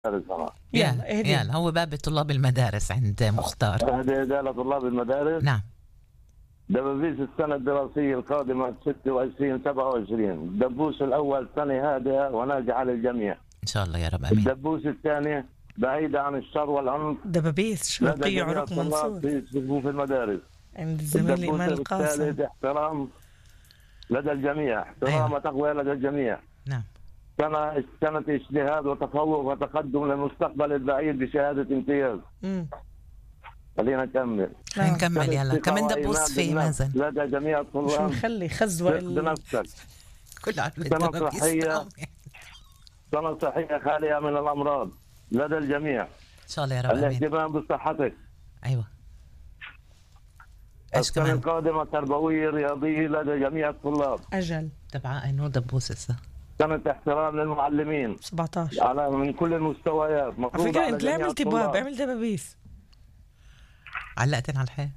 يلا اهدي. يلا هو باب طلاب المدارس عند مختار. أهدي لطلاب المدارس. نعم. دبابيس السنة الدراسية القادمة 26-27. دبوس الأول سنة هادئة وناجعة للجميع إن شاء الله يا رب آمين. الدبوس الثاني بعيدة عن الشر والعنف دبابيس شرقية لدى عروق منصور في صفوف المدارس. عند الزميل إيمان الدبوس القاسم. الثالث احترام لدى الجميع، احترام وتقوى لدى الجميع. نعم. سنة اجتهاد وتفوق وتقدم للمستقبل البعيد بشهادة امتياز. خلينا نكمل. خلينا نكمل يلا. كمان دبوس في مازن لدى جميع مش الطلاب. نخلي خزوة بنفسك. كل عام سنة صحية. سنة صحية خالية من الأمراض لدى الجميع. إن شاء الله يا رب آمين. الاهتمام بصحتك. أيوة. إيش السنة كمان؟ القادمة تربوية رياضية لدى جميع الطلاب. أجل تبع أنو دبوس هسه. سنة احترام للمعلمين 17 على من كل المستويات. على فكرة أنت ليه عملت بواب؟ اعمل دبابيس. علقتين على الحيط.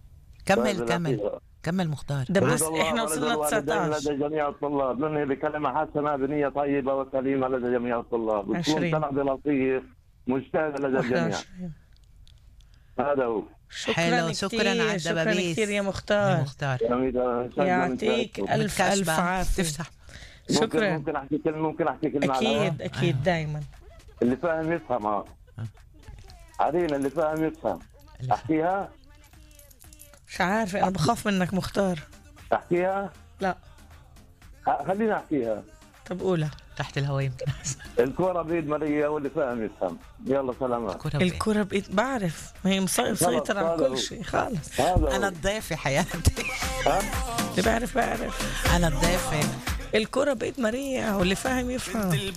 كمل مختار. دبوس احنا وصلنا 19 لدى جميع الطلاب. ننهي بكلمة حسنة بنية طيبة وسليمة لدى جميع الطلاب. وتكون 20 سنة دراسية مجتهدة لدى الجميع. 21 هذا هو. حلو. شكرا على الدبابيس. شكرا كثير يا مختار. يعطيك ألف عافية. تفتح. شكرا. ممكن أحكي كلمة على أكيد دايما. اللي فاهم يفهم. عادين اللي فاهم يفهم. أحكيها. مش عارفة أنا بخاف منك مختار. أحكيها. لا خلينا أحكيها. طب قولها. تحت الهواء يمكن. الكرة بيد ماريا واللي فاهم يفهم. يلا سلامات. الكرة بإيد بعرف ما هي مسيطرة على كل شيء خالص. أنا الضيفة حياتي. اللي بعرف أنا الضيفة. الكرة بإيد ماريا واللي فاهم يفهم.